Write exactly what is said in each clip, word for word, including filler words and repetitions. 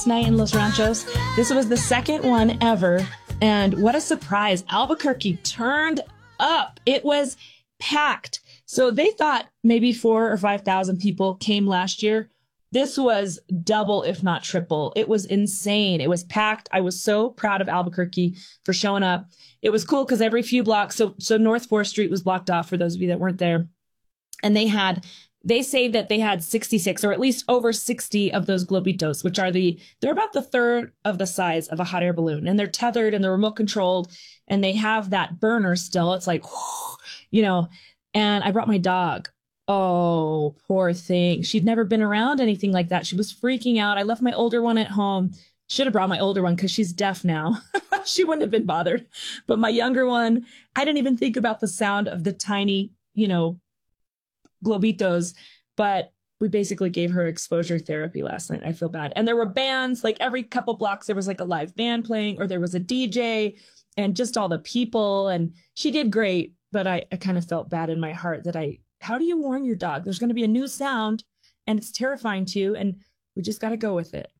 last night in Los Ranchos. This was the second one ever. And what a surprise. Albuquerque turned up. It was packed. So they thought maybe four or five thousand people came last year. This was double, if not triple. It was insane. It was packed. I was so proud of Albuquerque for showing up. It was cool because every few blocks, so so North fourth Street was blocked off for those of you that weren't there. And they had, they say that they had sixty-six or at least over sixty of those Globitos, which are the, they're about the third of the size of a hot air balloon. And they're tethered and they're remote controlled and they have that burner still. It's like, you know, and I brought my dog. Oh, poor thing. She'd never been around anything like that. She was freaking out. I left my older one at home. Should have brought my older one because she's deaf now. She wouldn't have been bothered. But my younger one, I didn't even think about the sound of the tiny, you know, Globitos. But we basically gave her exposure therapy last night. I feel bad. And there were bands, like every couple blocks, there was like a live band playing or there was a D J and just all the people. And she did great. But I, I kind of felt bad in my heart that I, how do you warn your dog? There's going to be a new sound and it's terrifying to you. And we just got to go with it.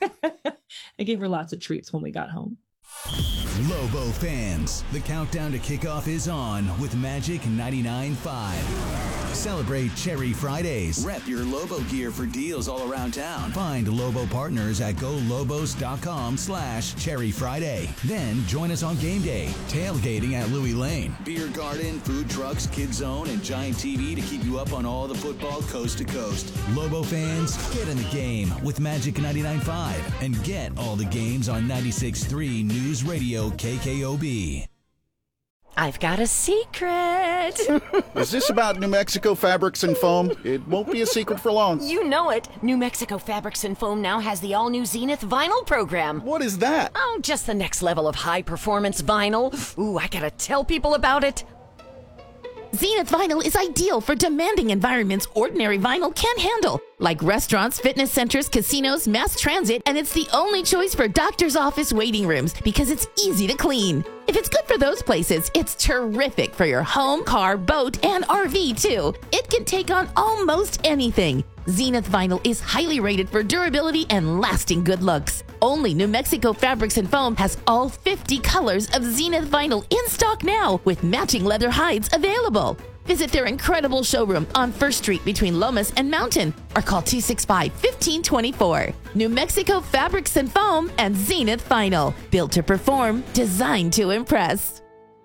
I gave her lots of treats when we got home. Lobo fans, the countdown to kickoff is on with Magic ninety-nine point five. Celebrate Cherry Fridays. Rep your Lobo gear for deals all around town. Find Lobo partners at golobos.com slash Cherry Friday. Then join us on game day, tailgating at Louis Lane, beer garden, food trucks, Kid Zone, and giant T V to keep you up on all the football coast to coast. Lobo fans, get in the game with Magic ninety-nine point five and get all the games on ninety-six point three News Radio K K O B. I've got a secret. Is this about New Mexico Fabrics and Foam? It won't be a secret for long. You know it. New Mexico Fabrics and Foam now has the all-new Zenith vinyl program. What is that? Oh, just the next level of high-performance vinyl. Ooh, I gotta tell people about it. Zenith Vinyl is ideal for demanding environments ordinary vinyl can't handle, like restaurants, fitness centers, casinos, mass transit, and it's the only choice for doctor's office waiting rooms because it's easy to clean. If it's good for those places, it's terrific for your home, car, boat, and R V too. It can take on almost anything. Zenith Vinyl is highly rated for durability and lasting good looks. Only New Mexico Fabrics and Foam has all fifty colors of Zenith Vinyl in stock now with matching leather hides available. Visit their incredible showroom on First Street between Lomas and Mountain or call two six five, one five two four. New Mexico Fabrics and Foam and Zenith Vinyl. Built to perform, designed to impress.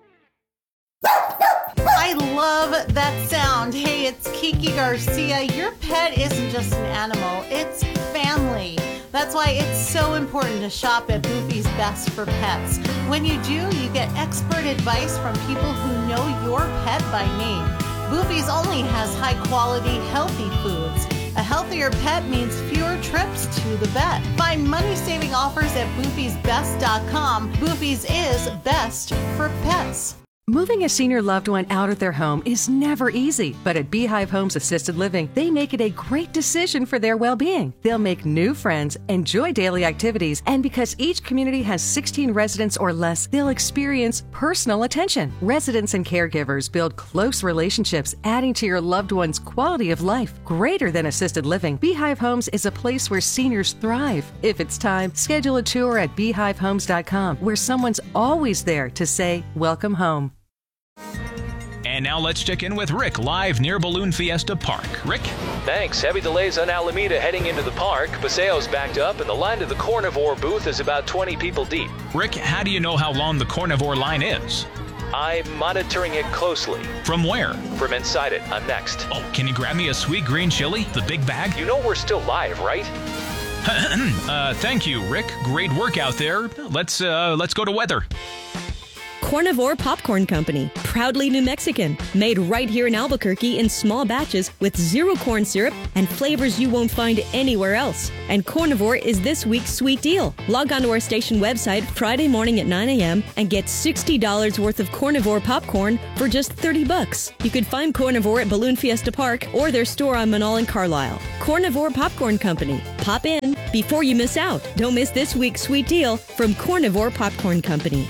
I love that sound. Hey, it's Kiki Garcia. Your pet isn't just an animal, it's family. That's why it's so important to shop at Boofy's Best for Pets. When you do, you get expert advice from people who know your pet by name. Boofy's only has high-quality, healthy foods. A healthier pet means fewer trips to the vet. Find money-saving offers at boofys best dot com. Boofy's is best for pets. Moving a senior loved one out of their home is never easy, but at Beehive Homes Assisted Living, they make it a great decision for their well-being. They'll make new friends, enjoy daily activities, and because each community has sixteen residents or less, they'll experience personal attention. Residents and caregivers build close relationships, adding to your loved one's quality of life. Greater than assisted living, Beehive Homes is a place where seniors thrive. If it's time, schedule a tour at beehive homes dot com, where someone's always there to say, welcome home. And now let's check in with Rick, live near Balloon Fiesta Park. Rick? Thanks. Heavy delays on Alameda heading into the park. Paseo's backed up, and the line to the Carnivore booth is about twenty people deep. Rick, how do you know how long the Carnivore line is? I'm monitoring it closely. From where? From inside it. I'm next. Oh, can you grab me a sweet green chili? The big bag? You know we're still live, right? uh, thank you, Rick. Great work out there. Let's, uh, let's go to weather. Carnivore Popcorn Company, proudly New Mexican, made right here in Albuquerque in small batches with zero corn syrup and flavors you won't find anywhere else. And Carnivore is this week's sweet deal. Log on to our station website Friday morning at nine a.m. and get sixty dollars worth of Carnivore popcorn for just thirty bucks. You could find Carnivore at Balloon Fiesta Park or their store on Manal and Carlisle. Carnivore Popcorn Company. Pop in before you miss out. Don't miss this week's sweet deal from Carnivore Popcorn Company.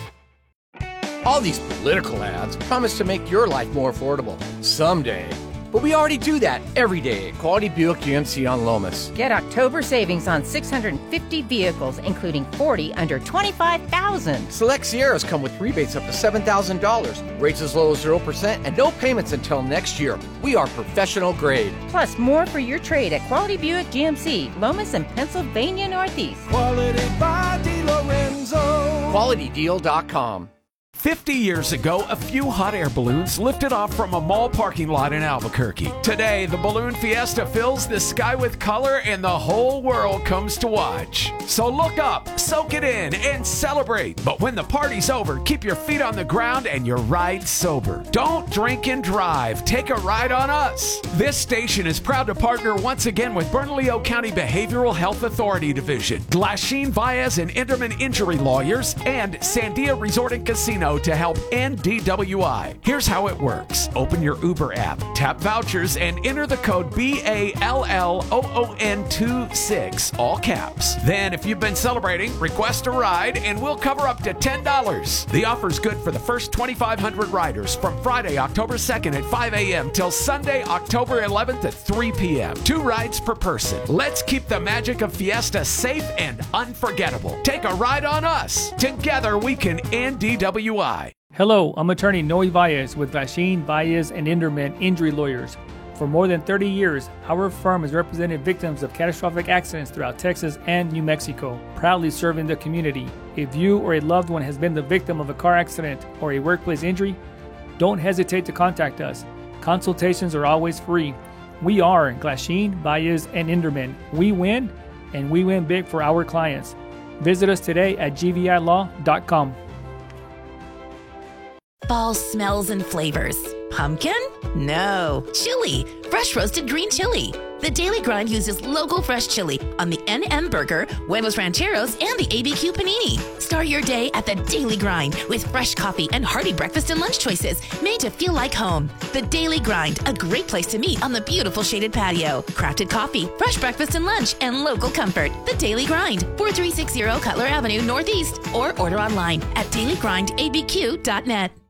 All these political ads promise to make your life more affordable. Someday. But we already do that every day at Quality Buick G M C on Lomas. Get October savings on six hundred fifty vehicles, including forty under twenty-five thousand dollars. Select Sierras come with rebates up to seven thousand dollars, rates as low as zero percent, and no payments until next year. We are professional grade. Plus, more for your trade at Quality Buick G M C, Lomas and Pennsylvania Northeast. Quality by DeLorenzo. quality deal dot com. fifty years ago, a few hot air balloons lifted off from a mall parking lot in Albuquerque. Today, the Balloon Fiesta fills the sky with color and the whole world comes to watch. So look up, soak it in, and celebrate. But when the party's over, keep your feet on the ground and your ride sober. Don't drink and drive. Take a ride on us. This station is proud to partner once again with Bernalillo County Behavioral Health Authority Division, Glasheen, Baez, and Enderman Injury Lawyers, and Sandia Resort and Casino to help end D W I. Here's how it works. Open your Uber app, tap vouchers, and enter the code B A L L O O N twenty-six, all caps. Then, if you've been celebrating, request a ride, and we'll cover up to ten dollars. The offer's good for the first twenty-five hundred riders from Friday, October second at five a.m. till Sunday, October eleventh at three p.m. Two rides per person. Let's keep the magic of Fiesta safe and unforgettable. Take a ride on us. Together, we can end D W I. Hello, I'm attorney Noe Baez with Glasheen, Baez, and Enderman Injury Lawyers. For more than thirty years, our firm has represented victims of catastrophic accidents throughout Texas and New Mexico, proudly serving the community. If you or a loved one has been the victim of a car accident or a workplace injury, don't hesitate to contact us. Consultations are always free. We are Glasheen, Baez, and Enderman. We win, and we win big for our clients. Visit us today at G V I law dot com. Fall smells and flavors. Pumpkin? No. Chili. Fresh roasted green chili. The Daily Grind uses local fresh chili on the N M Burger, Huevos Rancheros, and the A B Q Panini. Start your day at the Daily Grind with fresh coffee and hearty breakfast and lunch choices made to feel like home. The Daily Grind, a great place to meet on the beautiful shaded patio. Crafted coffee, fresh breakfast and lunch, and local comfort. The Daily Grind, four three six zero Cutler Avenue Northeast, or order online at daily grind a b q dot net.